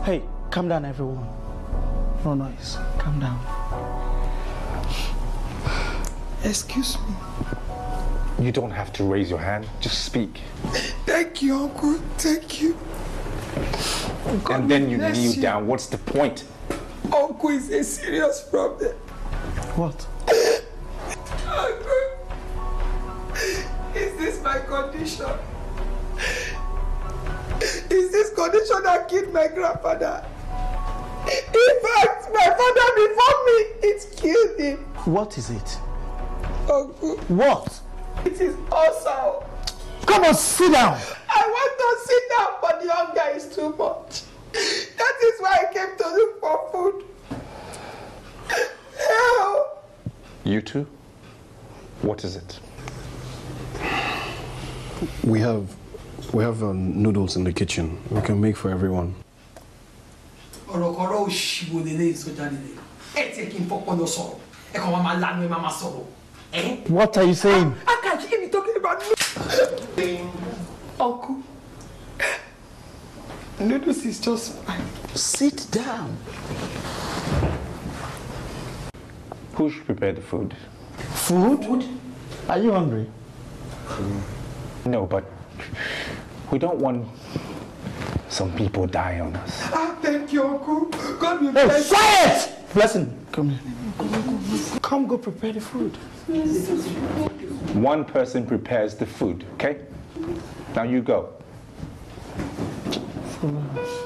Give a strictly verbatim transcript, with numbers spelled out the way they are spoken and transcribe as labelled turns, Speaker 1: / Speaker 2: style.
Speaker 1: Hey, calm down, everyone. No noise. Calm down. Excuse me.
Speaker 2: You don't have to raise your hand. Just speak.
Speaker 1: Thank you, Uncle. Thank you. God
Speaker 2: and then you kneel
Speaker 1: you.
Speaker 2: down. What's the point?
Speaker 1: Uncle is a serious problem. What? Uncle, is this my condition? Is this condition that killed my grandfather? In fact, my father before me, it killed him. What is it? Uncle. What? It is ulcer. Come on, sit down. I want to sit down, but the hunger is too much. That is why I came to look for food. Help.
Speaker 2: You too? What is it?
Speaker 3: We have, we have um, noodles in the kitchen. We can make for everyone.
Speaker 1: What are you saying? I can't hear you talking about noodles. Uncle, noodles is just fine. Sit down.
Speaker 2: Who should prepare the food?
Speaker 1: Food? Food? Are you hungry?
Speaker 2: No, but we don't want some people die on us.
Speaker 1: Ah, thank you, Uncle. God will bless you. Quiet! Blessing, come here. Come, go prepare the food.
Speaker 2: One person prepares the food, okay? Now you go.
Speaker 1: For